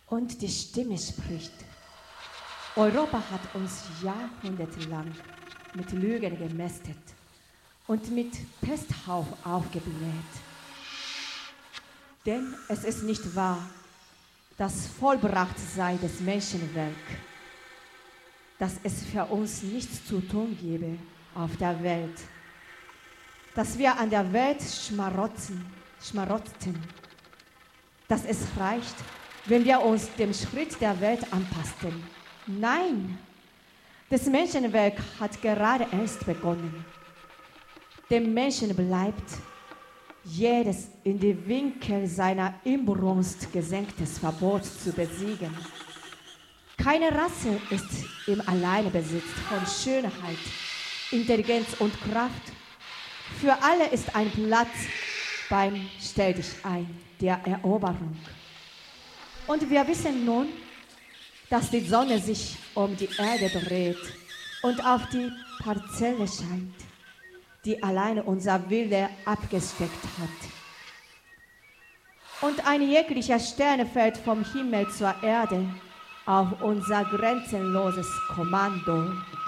Und die Stimme spricht. Europa hat uns jahrhundertelang mit Lügen gemästet und mit Pesthauch aufgebläht. Denn es ist nicht wahr, dass vollbracht sei das Menschenwerk, dass es für uns nichts zu tun gebe auf der Welt, dass wir an der Welt schmarotzen, dass es reicht, wenn wir uns dem Schritt der Welt anpassten. Nein, das Menschenwerk hat gerade erst begonnen. Dem Menschen bleibt jedes in die Winkel seiner Inbrunst gesenktes Verbot zu besiegen. Keine Rasse ist im Alleinbesitz von Schönheit, Intelligenz und Kraft. Für alle ist ein Platz beim Stell dich ein der Eroberung. Und wir wissen nun, dass die Sonne sich um die Erde dreht und auf die Parzelle scheint, die alleine unser Wille abgesteckt hat. Und ein jeglicher Sterne fällt vom Himmel zur Erde auf unser grenzenloses Kommando.